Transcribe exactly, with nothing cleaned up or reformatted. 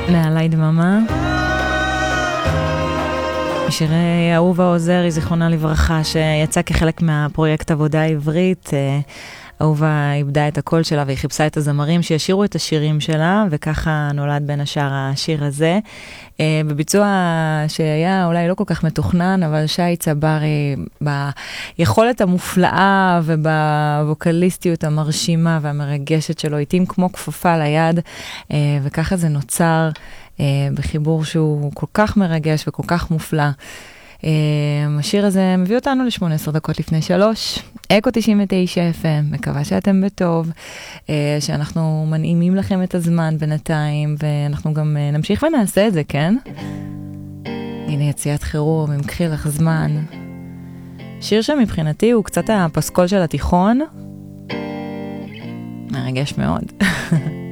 נעלי דממה. שירי אהובה עוזרי, זיכרונה לברכה, שיצא כחלק מהפרויקט עבודה העברית. אהובה איבדה את הקול שלה והיא חיפשה את הזמרים שישירו את השירים שלה, וככה נולד בין השאר השיר הזה. בביצוע שהיה אולי לא כל כך מתוכנן, אבל שי צברי ביכולת המופלאה ובווקליסטיות המרשימה והמרגשת שלו, איתים כמו כפפה ליד, וככה זה נוצר בחיבור שהוא כל כך מרגש וכל כך מופלא. השיר הזה מביא אותנו ל-שמונה עשרה דקות לפני שלוש. אקו תשעים ותשע אף אם, מקווה שאתם בטוב, שאנחנו מנעימים לכם את הזמן בינתיים, ואנחנו גם נמשיך ונעשה את זה, כן? הנה יציאת חירום, עם קחי לך זמן. שיר שמבחינתי הוא קצת הפסקול של התיכון. מרגש מאוד.